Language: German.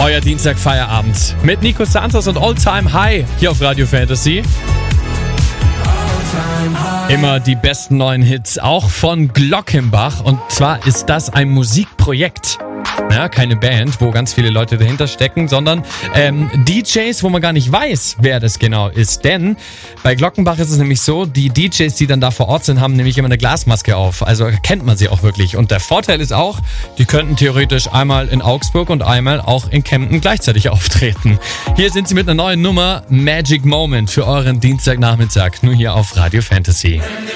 Euer Dienstag-Feierabend mit Nico Santos und All Time High hier auf Radio Fantasy. Immer die besten neuen Hits, auch von Glockenbach. Und zwar ist das ein Musikprojekt. Ja, keine Band, wo ganz viele Leute dahinter stecken, sondern DJs, wo man gar nicht weiß, wer das genau ist. Denn bei Glockenbach ist es nämlich so, die DJs, die dann da vor Ort sind, haben nämlich immer eine Glasmaske auf. Also kennt man sie auch wirklich. Und der Vorteil ist auch, die könnten theoretisch einmal in Augsburg und einmal auch in Kempten gleichzeitig auftreten. Hier sind sie mit einer neuen Nummer, Magic Moment, für euren Dienstagnachmittag. Nur hier auf Radio Fantasy.